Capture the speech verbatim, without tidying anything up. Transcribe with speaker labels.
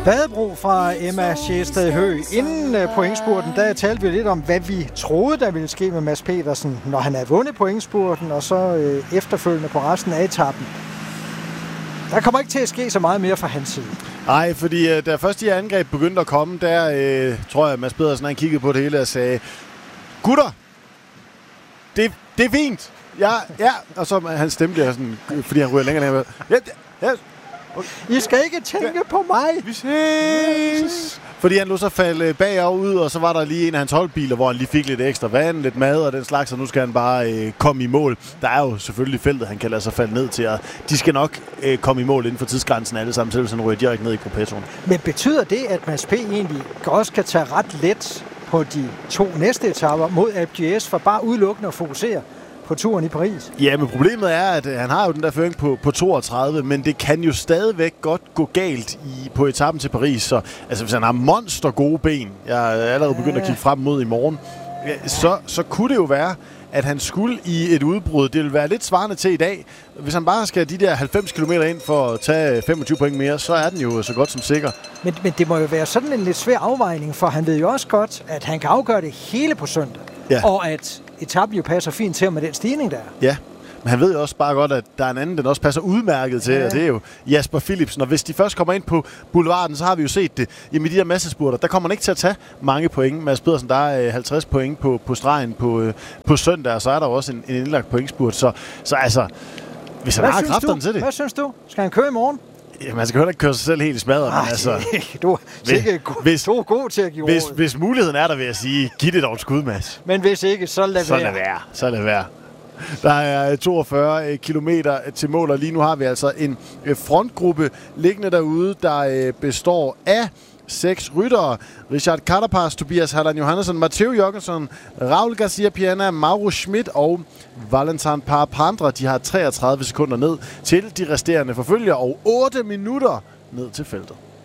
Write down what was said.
Speaker 1: Badebro fra Emma Sjæsted Høgh. Inden pointspurten, der talte vi lidt om, hvad vi troede, der ville ske med Mads Pedersen, når han havde vundet pointspurten, og så øh, efterfølgende på resten af etappen. Der kommer ikke til at ske så meget mere fra hans side.
Speaker 2: Nej, fordi øh, da først de angreb begyndte at komme, der øh, tror jeg, at Mads Pedersen han kiggede på det hele og sagde, gutter, det, det er fint. Ja, ja. Og så han stemte jeg sådan, fordi han ryger længere længere. Ja, ja.
Speaker 1: I skal ikke tænke på mig.
Speaker 2: Vi ses. Fordi han lå så falde bagover ud, og så var der lige en af hans holdbiler, hvor han lige fik lidt ekstra vand, lidt mad og den slags, og nu skal han bare øh, komme i mål. Der er jo selvfølgelig feltet, han kan lade sig falde ned til, og de skal nok øh, komme i mål inden for tidsgrænsen alle sammen, selv så han ryger direkte ned i gruppettoen.
Speaker 1: Men betyder det, at Mads P. egentlig også kan tage ret let på de to næste etaper mod Alpe d'Huez for bare udelukkende at fokusere på turen i Paris?
Speaker 2: Ja, men problemet er, at han har jo den der føring på, på toogtredive, men det kan jo stadigvæk godt gå galt i, på etappen til Paris. Så altså, hvis han har monster gode ben, jeg er allerede begyndt ja. at kigge frem mod i morgen, så, så kunne det jo være, at han skulle i et udbrud. Det vil være lidt svarende til i dag. Hvis han bare skal de der halvfems kilometer ind for at tage femogtyve point mere, så er den jo så godt som sikker.
Speaker 1: Men, men det må jo være sådan en lidt svær afvejning, for han ved jo også godt, at han kan afgøre det hele på søndag. Ja. Og at etappen jo passer fint til med den stigning, der er.
Speaker 2: Ja, men han ved jo også bare godt, at der er en anden, den også passer udmærket til, ja. Og det er jo Jasper Philipsen. Og hvis de først kommer ind på boulevarden, så har vi jo set det. Jamen i de her massespurter, der kommer han ikke til at tage mange point. Mads Pedersen, der er halvtreds point på, på stregen på, på søndag, og så er der også en, en indlagt pointspurt. Så, så altså, hvis han
Speaker 1: Hvad
Speaker 2: har kræfterne til det.
Speaker 1: Hvad synes du? Skal han køre i morgen?
Speaker 2: Jamen, han skal heller ikke køre sig selv helt i smadret, men altså...
Speaker 1: Du er sikkert god,
Speaker 2: hvis,
Speaker 1: du er god til at give
Speaker 2: hvis, hvis muligheden er der, vil jeg sige, giv det dog et skud, Mads.
Speaker 1: Men hvis ikke, så lad
Speaker 2: så
Speaker 1: være.
Speaker 2: Lad være. Så lad være. Der er toogfyrre kilometer til mål, og lige nu har vi altså en frontgruppe liggende derude, der består af seks ryttere. Richard Carapaz, Tobias Halland Johannesson, Matteo Jørgensen, Raul Garcia Piana, Mauro Schmidt og Valentin Parapandra. De har treogtredive sekunder ned til de resterende forfølger og otte minutter ned til feltet.